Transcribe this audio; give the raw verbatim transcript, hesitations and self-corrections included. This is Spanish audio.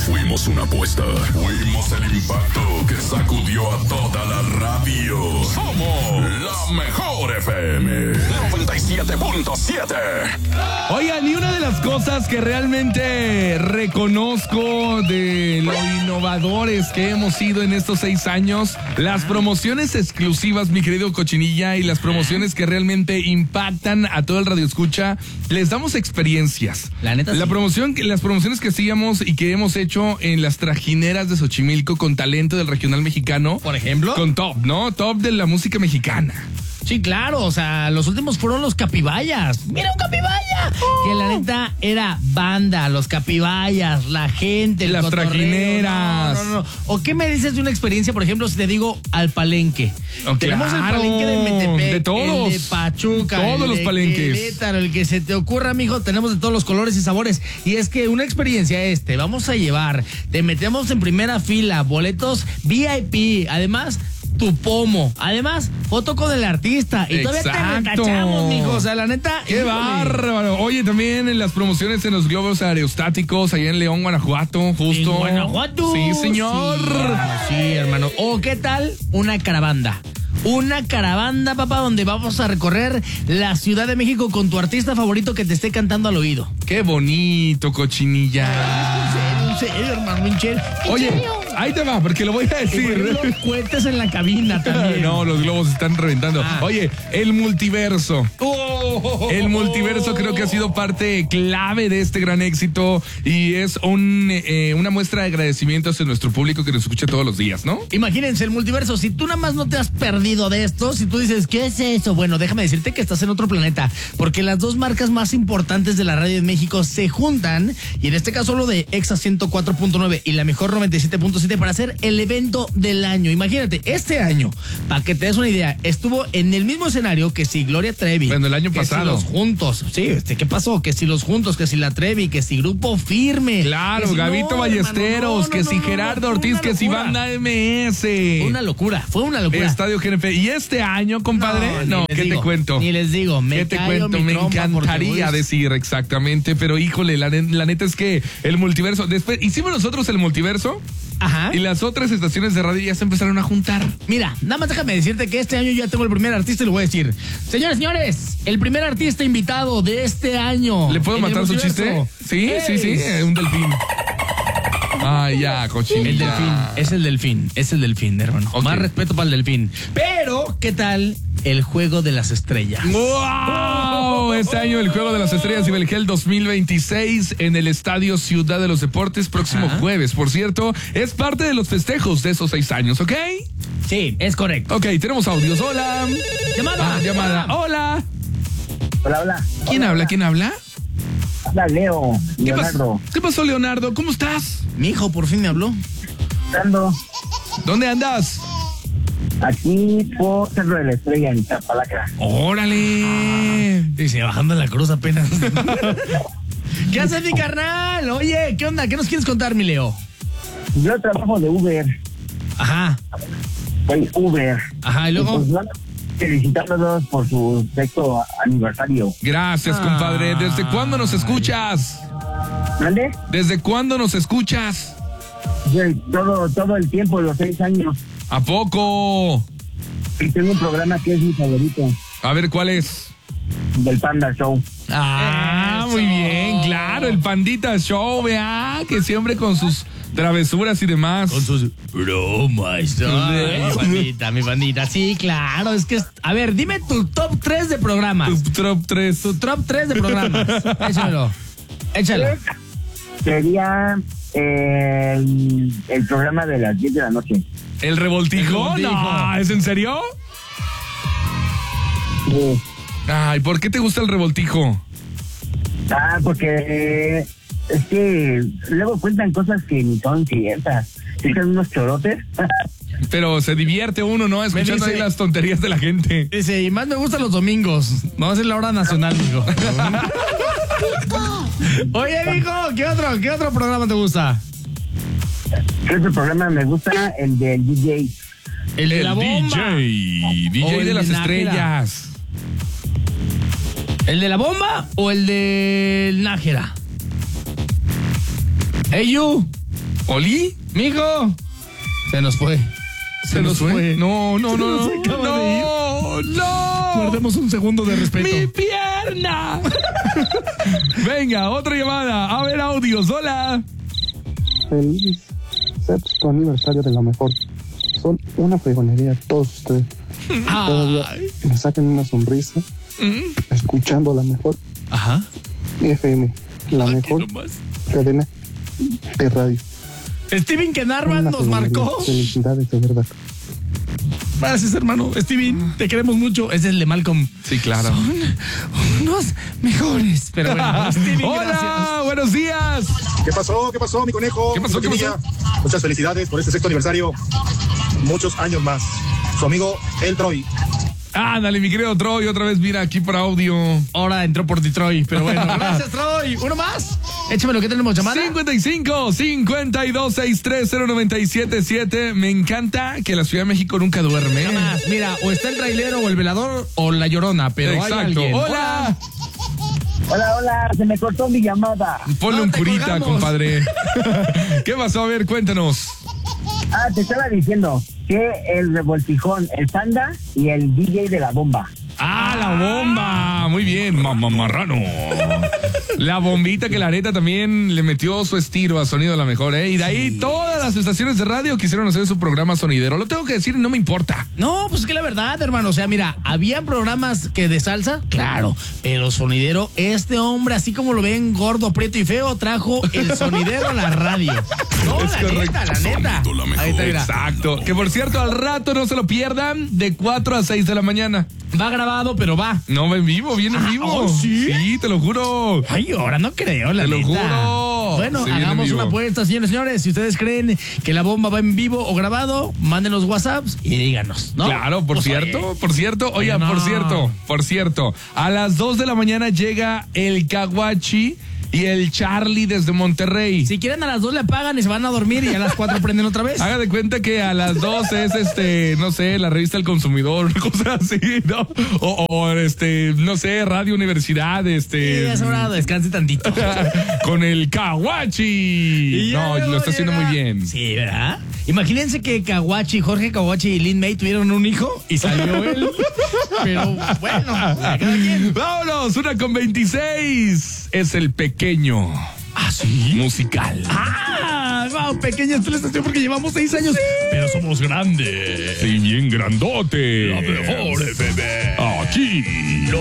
fuimos una apuesta. Fuimos el impacto que sacudió a toda la radio. Somos la mejor F M noventa y siete punto siete. Oigan, y una de las cosas que realmente reconozco de lo innovadores que hemos sido en estos seis años, las promociones exclusivas, mi querido Cochinilla, y las promociones que realmente impactan a todo el radioescucha. Les damos experiencias. La neta, La sí. promoción, las promociones que hacíamos y que hemos hecho en las trajineras de Xochimilco con talento del regional mexicano. Por ejemplo. Con top, ¿no? Top de la música mexicana. Sí, claro, o sea, los últimos fueron los Capibayas. ¡Mira un Capibaya! Oh. Que la neta era banda, los Capibayas, la gente, el las cotorreo. trajineras. No, no, no. ¿O qué me dices de una experiencia, por ejemplo, si te digo al Palenque? Oh, Tenemos claro, el Palenque de Metepec, de todos, el de Pachuca, todos el los de palenques. Querétaro, el que se te ocurra, mijo, tenemos de todos los colores y sabores. Y es que una experiencia este, vamos a llevar, te metemos en primera fila, boletos V I P, además tu pomo, además foto con el artista y todavía Exacto. te retachamos, mijo, o sea, la neta. ¡Qué híjole. bárbaro! Oye, también en las promociones en los globos aerostáticos allá en León, Guanajuato, justo. ¿En Guanajuato? Sí, señor. Sí, hermano, sí, hermano. O qué tal una caravana. Una caravana, papá, donde vamos a recorrer la Ciudad de México con tu artista favorito que te esté cantando al oído. ¡Qué bonito, Cochinilla! En serio, en serio, hermano, en serio. Oye, ahí te va, porque lo voy a decir. Los cohetes en la cabina también. No, los globos están reventando. Ah. Oye, el multiverso. Oh, El multiverso creo que ha sido parte clave de este gran éxito y es un, eh, una muestra de agradecimiento hacia nuestro público que nos escucha todos los días, ¿no? Imagínense el multiverso, si tú nada más no te has perdido de esto, si tú dices, ¿qué es eso? Bueno, déjame decirte que estás en otro planeta, porque las dos marcas más importantes de la radio en México se juntan, y en este caso lo de Exa ciento cuatro punto nueve y la mejor noventa y siete punto siete para hacer el evento del año. Imagínate, este año, para que te des una idea, estuvo en el mismo escenario que si Gloria Trevi. Bueno, el año que pasado. Si los juntos, sí, este, ¿qué pasó? Que si los juntos, que si la Trevi, que si Grupo Firme. Claro, que si Gabito no, Ballesteros, hermano, no, no, que no, si no, Gerardo no, Ortiz, una que si locura. Banda M S. Fue una locura, fue una locura. Estadio G N P. Y este año, compadre, no, ni les ¿qué digo, te cuento? Ni les digo, me ¿Qué te callo cuento? mi Me trompa encantaría porque, decir exactamente, pero híjole, la, ne- la neta es que el multiverso, después hicimos nosotros el multiverso Ajá. y las otras estaciones de radio ya se empezaron a juntar. Mira, nada más déjame decirte que este año ya tengo el primer artista y lo voy a decir. Señores, señores, el primer artista invitado de este año. ¿Le puedo en el matar su chiste? multiverso Sí, sí, sí, es- eh, un delfín. Ay, ya, cochinilla. El delfín, es el delfín, es el delfín, hermano. Ok. Más respeto para el delfín. Pero, ¿qué tal el juego de las estrellas? ¡Wow! Este año el Juego de las Estrellas y Belgel dos mil veintiséis en el Estadio Ciudad de los Deportes, próximo Ajá. jueves. Por cierto, es parte de los festejos de esos seis años, ¿ok? Sí, es correcto. Ok, tenemos audios. Hola. Llamada. Ah, llamada. Hola. Hola, hola. ¿Quién habla? ¿Quién habla? Habla Leo, ¿Qué Leonardo. pasó? ¿Qué pasó, Leonardo? ¿Cómo estás? Mi hijo por fin me habló. Ando ¿Dónde andas? aquí por Cerro de la Estrella en Chapalaca. Órale. Dice, bajando la cruz apenas. ¿Qué haces, mi carnal? Oye, ¿qué onda? ¿Qué nos quieres contar, mi Leo? Yo trabajo de Uber, Ajá, soy Uber. ajá, y Y luego. pues, bueno, felicitándolos por su sexto aniversario. Gracias, Ah. compadre. ¿Desde cuándo nos escuchas? ¿Mande? ¿Desde cuándo nos escuchas? Yo, todo, todo el tiempo, los seis años. ¿A poco? Y tengo un programa que es mi favorito, A ver, ¿cuál es? del Panda Show. Ah, muy bien, claro, el Pandita Show, vea, que siempre con sus travesuras y demás. Con sus bromas. Ay, mi bandita, mi bandita. Sí, claro, es que... es- A ver, dime tu top tres de programas. Tu top tres. Tu top tres de programas. Échalo. Échalo. Sería eh, el, el programa de las diez de la noche. ¿El revoltijo? El revoltijo. No, ¿es en serio? Sí. Ay, ¿por qué te gusta el revoltijo? Ah, porque eh, es que luego cuentan cosas que ni son ciertas. Dicen unos chorotes. Pero se divierte uno, ¿no? Escuchando dice- ahí las tonterías de la gente. Dice, y más me gustan los domingos. Vamos a hacer la hora nacional, mijo. Oye, mijo, ¿qué otro, qué otro programa te gusta? Ese programa me gusta, el del D J. El de El la bomba. D J. O D J el de las de Nájera. estrellas. ¿El de la bomba o el del Nájera? Hey, you. ¿Oli? Mijo, se nos fue. ¿Se, ¿Se nos fue? fue? No, no, se no, nos no. No, no. Guardemos un segundo de respeto. ¡Mi pierna! Venga, otra llamada. A ver, audios. Hola. Feliz sexto aniversario de la mejor. Son una fregonería todos ustedes. Todavía me sacan una sonrisa mm. escuchando la mejor. Ajá. F M, la Ay, mejor cadena de radio. Steven Kenarvan nos marcó. Felicidades, de verdad. Gracias, hermano. Steven, te queremos mucho. Ese es el de Malcolm. Sí, claro. Son unos mejores. Pero bueno, Steven, hola, gracias. Buenos días. ¿Qué pasó? ¿Qué pasó, mi conejo? ¿Qué pasó? ¿Qué pasó? Muchas felicidades por este sexto aniversario. Muchos años más. Su amigo, El Troy. Ándale, mi querido Troy, otra vez mira aquí por audio. Ahora entró por Detroit, pero bueno. Gracias, Troy. Uno más. Échame lo que tenemos llamada. cincuenta y cinco, cincuenta y dos, sesenta y tres, cero noventa y siete siete. Me encanta que la Ciudad de México nunca duerme. Nada más, mira, o está el trailero o el velador o la llorona, pero exacto. Hay alguien. Hola. Hola, hola, se me cortó mi llamada. Ponle no, un curita, colgamos. compadre. ¿Qué pasó? A ver, cuéntanos. Ah, te estaba diciendo que el revoltijón, el panda y el D J de la bomba. Ah, la bomba. Muy bien, mamá marrano. La bombita que la neta también le metió su estilo a Sonido La Mejor, ¿eh? Y de ahí sí. Todas las estaciones de radio quisieron hacer su programa sonidero. Lo tengo que decir y no me importa. No, pues es que la verdad, hermano, o sea, mira, había programas que de salsa, claro, pero sonidero, este hombre, así como lo ven gordo, prieto y feo, trajo el sonidero a la radio. No, es la correcto. neta, la neta. Ahí está, exacto. Que por cierto, al rato no se lo pierdan, de cuatro a seis de la mañana. Va grabado, pero va. No, en vivo, viene en vivo. ¿Oh, sí? Sí, te lo juro. Ay, ahora no creo, la Te lo neta. juro. Bueno, Sí, viene en hagamos vivo. una apuesta, señores y señores. Si ustedes creen que la bomba va en vivo o grabado, mándenos WhatsApps y díganos, ¿no? Claro, por Pues, cierto, oye. por cierto, oiga, No. por cierto, por cierto, a las dos de la mañana llega el Caguachi y el Charlie desde Monterrey. Si quieren a las dos le apagan y se van a dormir y a las cuatro prenden otra vez. Haga de cuenta que a las dos es este, no sé, la revista El Consumidor, una cosa así, ¿no? O, o este, no sé, Radio Universidad, este. Sí, ya es hora, descanse tantito. Con el Caguachi. Y ya No, luego lo está haciendo llega- muy bien. Sí, ¿verdad? Imagínense que Caguachi, Jorge Caguachi y Lin May tuvieron un hijo y salió él. Pero bueno, cada quien. Vámonos, una con veintiséis. Es el pequeño. ¿Ah, sí? Musical. Ah, wow, pequeña esta es la estación porque llevamos seis años. Pero somos grandes. Sí, bien grandote. La mejor F M. Aquí.